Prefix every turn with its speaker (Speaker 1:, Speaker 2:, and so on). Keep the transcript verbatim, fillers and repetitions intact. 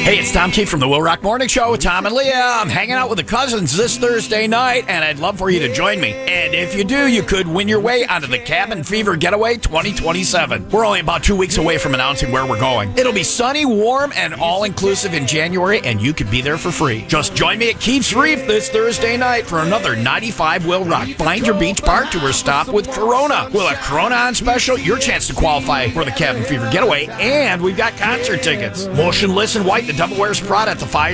Speaker 1: Hey, it's Tom Keefe from the Will Rock Morning Show with Tom and Leah. I'm hanging out with the cousins this Thursday night, and I'd love for you to join me. And if you do, you could win your way onto the Cabin Fever Getaway twenty twenty-seven. We're only about two weeks away from announcing where we're going. It'll be sunny, warm, and all-inclusive in January, and you could be there for free. Just join me at Keefe's Reef this Thursday night for another ninety-five Will Rock. Find your beach bar tour stop with Corona. Will a Corona on special? Your chance to qualify for the Cabin Fever Getaway, and we've got concert tickets. Motionless in White, the Devil Wears Prada at the Fire